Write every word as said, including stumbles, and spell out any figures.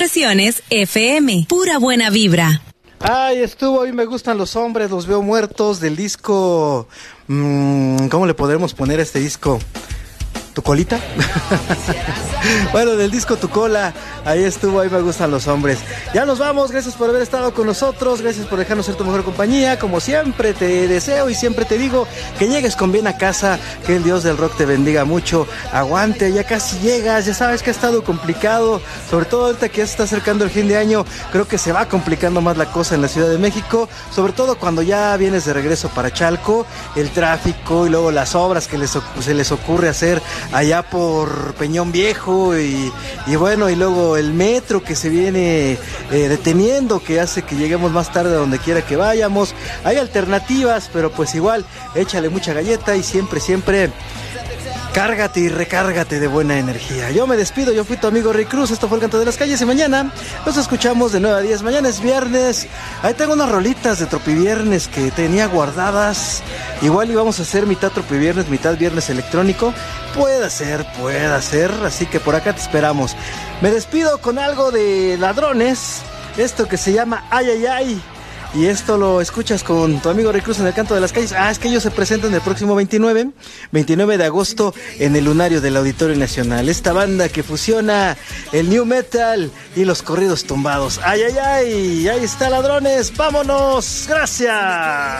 Estaciones F M. Pura buena vibra. Ay, estuvo y me gustan los hombres, los veo muertos del disco. Mmm, ¿Cómo le podremos poner a este disco? ¿Tu colita? Bueno, del disco Tu Cola, ahí estuvo, ahí me gustan los hombres. Ya nos vamos, gracias por haber estado con nosotros, gracias por dejarnos ser tu mejor compañía. Como siempre te deseo y siempre te digo que llegues con bien a casa, que el Dios del rock te bendiga mucho. Aguante, ya casi llegas, ya sabes que ha estado complicado, sobre todo ahorita que ya se está acercando el fin de año. Creo que se va complicando más la cosa en la Ciudad de México, sobre todo cuando ya vienes de regreso para Chalco, el tráfico y luego las obras que les, se les ocurre hacer allá por Peñón Viejo y, y bueno, y luego el metro que se viene eh, deteniendo, que hace que lleguemos más tarde a donde quiera que vayamos. Hay alternativas, pero pues igual, échale mucha galleta y siempre, siempre cárgate y recárgate de buena energía. Yo me despido, yo fui tu amigo Rick Cruz, esto fue El Canto de las Calles y mañana nos escuchamos de nueve a diez. Mañana es viernes, ahí tengo unas rolitas de Tropiviernes que tenía guardadas. Igual íbamos a hacer mitad Tropiviernes, mitad viernes electrónico. Puede ser, puede ser, así que por acá te esperamos. Me despido con algo de Ladrones, esto que se llama Ay Ay Ay. Y esto lo escuchas con tu amigo Rick Cruz en El Canto de las Calles. Ah, es que ellos se presentan el próximo veintinueve de agosto en el Lunario del Auditorio Nacional. Esta banda que fusiona el new metal y los corridos tumbados. ¡Ay, ay, ay! Ahí está, Ladrones. ¡Vámonos! ¡Gracias!